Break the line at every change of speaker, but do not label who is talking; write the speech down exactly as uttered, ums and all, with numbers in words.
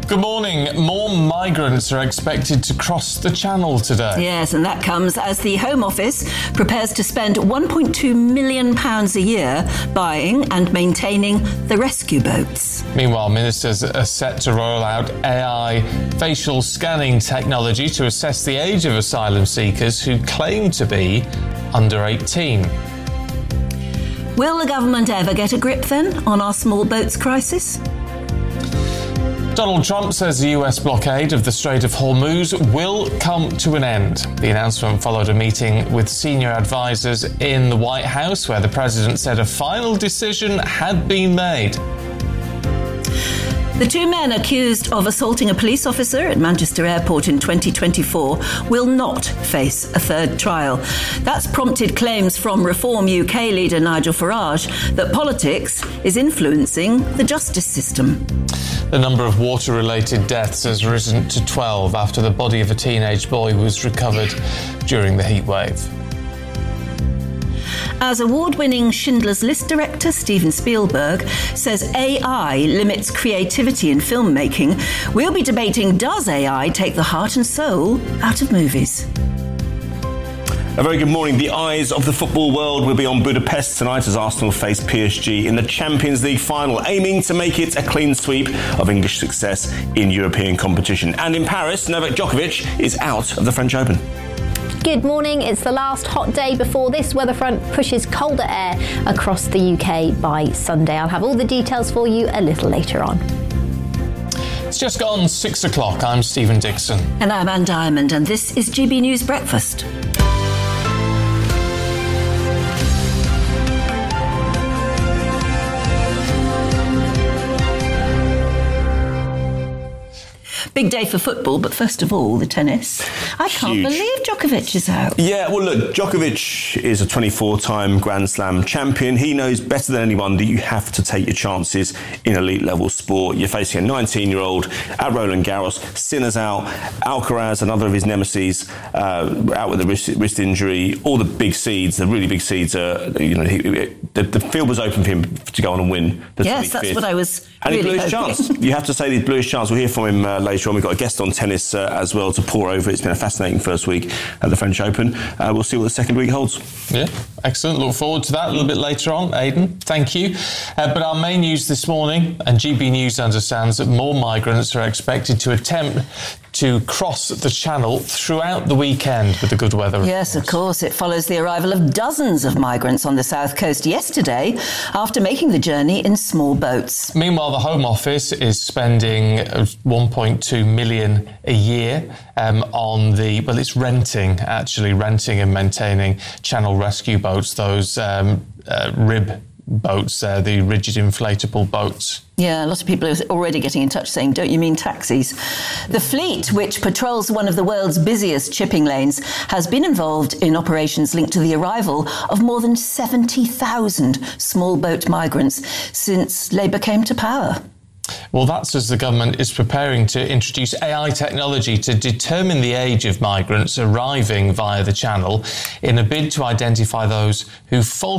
Good morning. More migrants are expected to cross the Channel today.
Yes, and that comes as the Home Office prepares to spend one point two million pounds a year buying and maintaining the rescue boats.
Meanwhile, ministers are set to roll out A I facial scanning technology to assess the age of asylum seekers who claim to be under eighteen.
Will the government ever get a grip then on our small boats crisis?
Donald Trump says the U S blockade of the Strait of Hormuz will come to an end. The announcement followed a meeting with senior advisors in the White House, where the president said a final decision had been made.
The two men accused of assaulting a police officer at Manchester Airport in twenty twenty-four will not face a third trial. That's prompted claims from Reform U K leader Nigel Farage that politics is influencing the justice system.
The number of water-related deaths has risen to twelve after the body of a teenage boy was recovered during the heatwave.
As award-winning Schindler's List director Steven Spielberg says A I limits creativity in filmmaking, we'll be debating, does A I take the heart and soul out of movies?
A very good morning. The eyes of the football world will be on Budapest tonight as Arsenal face P S G in the Champions League final, aiming to make it a clean sweep of English success in European competition. And in Paris, Novak Djokovic is out of the French Open.
Good morning. It's the last hot day before this weather front pushes colder air across the U K by Sunday. I'll have all the details for you a little later on.
It's just gone six o'clock. I'm Stephen Dixon.
And I'm Anne Diamond, and this is G B News Breakfast. Big day for football, but first of all, the tennis. I can't
Huge.
believe Djokovic is out.
Yeah, well, look, Djokovic is a twenty-four-time Grand Slam champion. He knows better than anyone that you have to take your chances in elite-level sport. You're facing a nineteen-year-old at Roland Garros. Sinner's out. Alcaraz, another of his nemesis, uh, out with a wrist, wrist injury. All the big seeds, the really big seeds, are, you know, he, the, the field was open for him to go on and win the
Yes,
twenty-fifth.
that's what I was
And
really
he blew his
hoping.
chance. You have to say he blew his chance. We'll hear from him uh, later on. We've got a guest on tennis uh, as well to pour over. It's been a fascinating first week at the French Open. Uh, we'll see what the second week holds.
Yeah, excellent. Look forward to that a little bit later on, Aidan. Thank you. Uh, but our main news this morning, and G B News understands that more migrants are expected to attempt to cross the Channel throughout the weekend with the good weather.
Yes, of course. It follows the arrival of dozens of migrants on the south coast yesterday after making the journey in small boats.
Meanwhile, the Home Office is spending one point two million a year um, on the, well, it's renting, actually renting and maintaining Channel rescue boats, those um, uh, rib boats, uh, the rigid inflatable boats.
Yeah, a lot of people are already getting in touch saying, don't you mean taxis? The fleet, which patrols one of the world's busiest shipping lanes, has been involved in operations linked to the arrival of more than seventy thousand small boat migrants since Labour came to power.
Well, that's as the government is preparing to introduce A I technology to determine the age of migrants arriving via the Channel in a bid to identify those who falsely